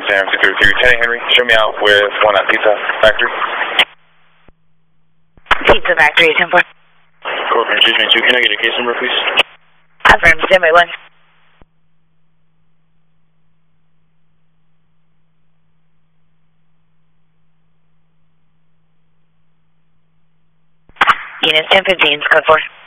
Sam 233. Lieutenant Henry, show me out with one at Pizza Factory. Pizza Factory, 10-4. Corcoran 222, can I get a case number, please? Affirm, standby 1. Unit 1015, code 4.